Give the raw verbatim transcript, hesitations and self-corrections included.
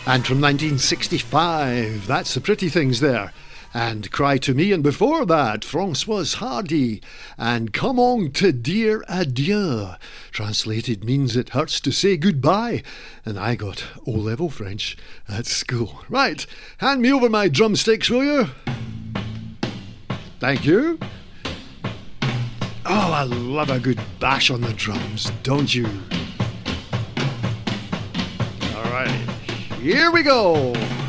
And from nineteen sixty-five, that's the Pretty Things there. And Cry to Me, and before that, Françoise Hardy, and Come On to Dear Adieu. Translated means it hurts to say goodbye. And I got O-level French at school. Right, hand me over my drumsticks, will you? Thank you. Oh, I love a good bash on the drums, don't you? All right, here we go.